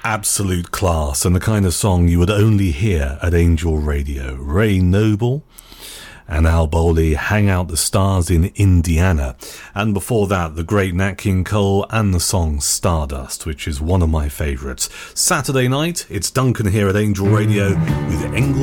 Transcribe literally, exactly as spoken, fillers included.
absolute class and the kind of song you would only hear at Angel Radio. Ray Noble and Al Bowley, Hang Out the Stars in Indiana. And before that, the great Nat King Cole and the song Stardust, which is one of my favourites. Saturday night, it's Duncan here at Angel Radio with Engel